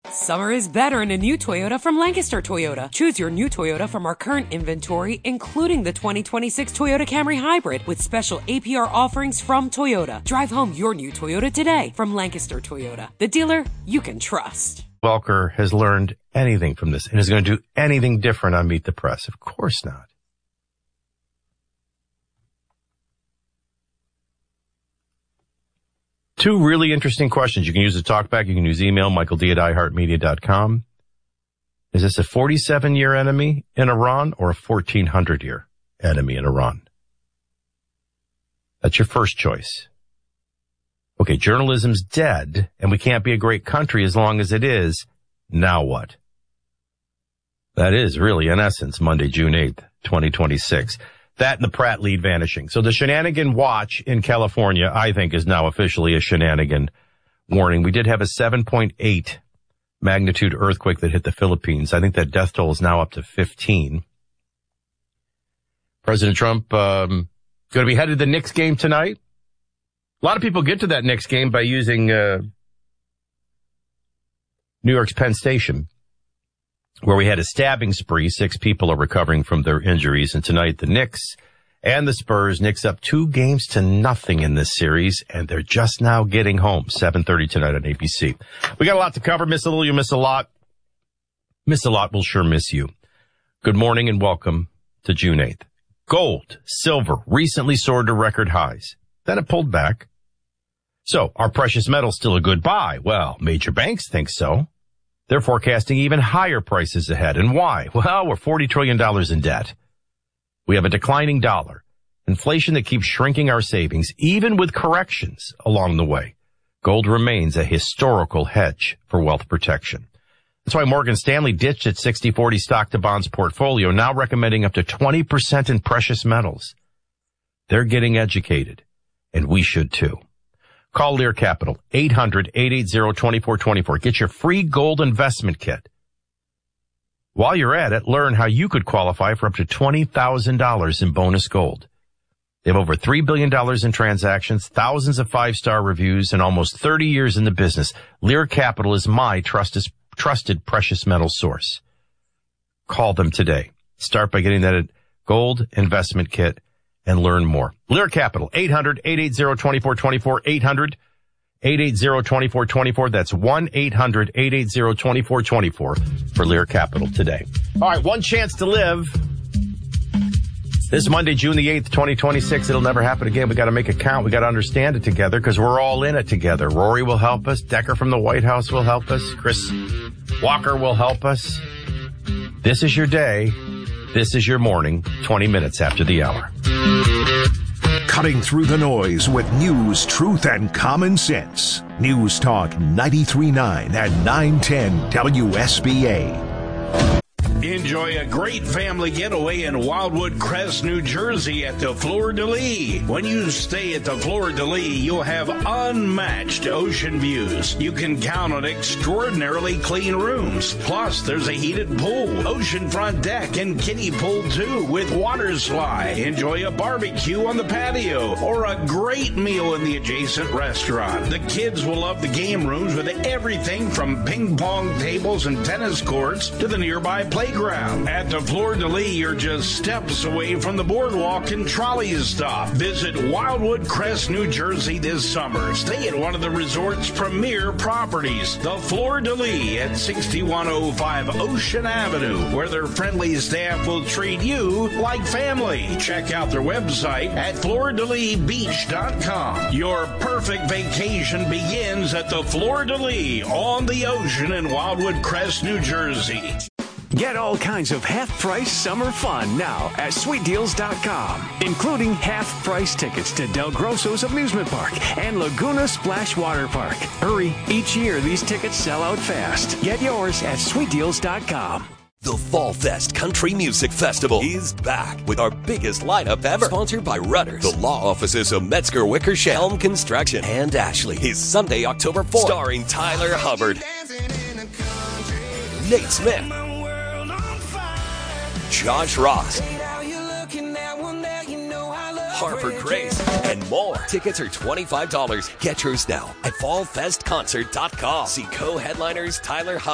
Summer is better in a new Toyota from Lancaster Toyota. Choose your new Toyota from our current inventory, including the 2026 Toyota Camry Hybrid with special APR offerings from Toyota. Drive home your new Toyota today from Lancaster Toyota, the dealer you can trust. Welker has learned anything from this and is going to do anything different on Meet the Press. Of course not. Two really interesting questions. You can use the talkback. You can use email, michaeld@iheartmedia.com. Is this a 47-year enemy in Iran or a 1400-year enemy in Iran? That's your first choice. Okay, journalism's dead, and we can't be a great country as long as it is. Now what? That is really, in essence, Monday, June 8th, 2026. That and the Pratt lead vanishing. So the shenanigan watch in California, I think, is now officially a shenanigan warning. We did have a 7.8 magnitude earthquake that hit the Philippines. I think that death toll is now up to 15. President Trump going to be headed to the Knicks game tonight. A lot of people get to that Knicks game by using New York's Penn Station, where we had a stabbing spree. 6 people are recovering from their injuries. And tonight, the Knicks and the Spurs. Knicks up 2-0 in this series, and they're just now getting home. 7:30 tonight on ABC. We got a lot to cover. Miss a little, you miss a lot. Miss a lot, we'll sure miss you. Good morning and welcome to June 8th. Gold, silver recently soared to record highs. Then it pulled back. So, are precious metals still a good buy? Well, major banks think so. They're forecasting even higher prices ahead. And why? Well, we're $40 trillion in debt. We have a declining dollar, inflation that keeps shrinking our savings, even with corrections along the way. Gold remains a historical hedge for wealth protection. That's why Morgan Stanley ditched its 60-40 stock to bonds portfolio, now recommending up to 20% in precious metals. They're getting educated, and we should too. Call Lear Capital, 800-880-2424. Get your free gold investment kit. While you're at it, learn how you could qualify for up to $20,000 in bonus gold. They have over $3 billion in transactions, thousands of 5-star reviews, and almost 30 years in the business. Lear Capital is my trusted precious metal source. Call them today. Start by getting that gold investment kit and learn more. Lear Capital, 800-880-2424, 800-880-2424. That's 1-800-880-2424 for Lear Capital today. All right, one chance to live. This Monday, June the 8th, 2026. It'll never happen again. We got to make it count. We got to understand it together because we're all in it together. Rory will help us. Decker from the White House will help us. Chris Walker will help us. This is your day. This is your morning, 20 minutes after the hour. Cutting through the noise with news, truth, and common sense. News Talk 93.9 and 910 WSBA. Enjoy a great family getaway in Wildwood Crest, New Jersey at the Fleur de Lis. When you stay at the Fleur de Lis, you'll have unmatched ocean views. You can count on extraordinarily clean rooms. Plus, there's a heated pool, oceanfront deck, and kiddie pool too with water slide. Enjoy a barbecue on the patio or a great meal in the adjacent restaurant. The kids will love the game rooms with everything from ping pong tables and tennis courts to the nearby playground. At the Fleur de Lis, you're just steps away from the boardwalk and trolley stop. Visit Wildwood Crest, New Jersey this summer. Stay at one of the resort's premier properties, the Fleur de Lis at 6105 Ocean Avenue, where their friendly staff will treat you like family. Check out their website at FleurDeLisBeach.com. Your perfect vacation begins at the Fleur de Lis on the ocean in Wildwood Crest, New Jersey. Get all kinds of half-price summer fun now at SweetDeals.com, including half-price tickets to Del Grosso's Amusement Park and Laguna Splash Water Park. Hurry, each year these tickets sell out fast. Get yours at SweetDeals.com. The Fall Fest Country Music Festival is back with our biggest lineup ever. Sponsored by Rudders, the law offices of Metzger Wickersham, Elm Construction, and Ashley. Is Sunday, October 4th. Starring Tyler Hubbard, Nate Smith, Josh Ross, Harper Grace, and more. Tickets are $25. Get yours now at fallfestconcert.com. See co-headliners Tyler Hubbard,